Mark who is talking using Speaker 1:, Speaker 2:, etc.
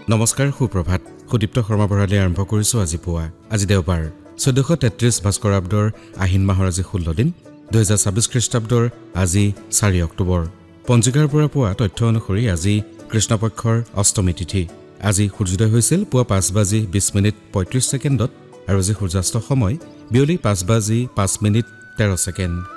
Speaker 1: নমস্কাৰ সুপ্ৰভাত সুদীপ্ত শৰ্মা বৰালে আৰম্ভ কৰিছো আজি পুৱা আজি দেওবাৰ 1433 ভাস্কৰাব্দৰ আহিন মাহৰ আজি 16 দিন 2026 খ্ৰীষ্টাব্দৰ আজি 4 অক্টোবৰ পঞ্জিকাৰ পৰা পোৱা তথ্য অনুসৰি আজি কৃষ্ণপক্ষৰ অষ্টমী তিথি আজি সূৰ্যোদয় হৈছিল পুৱা 5:20 35 আৰু আজি সূৰ্যাস্ত সময় বিয়লি 5:05 13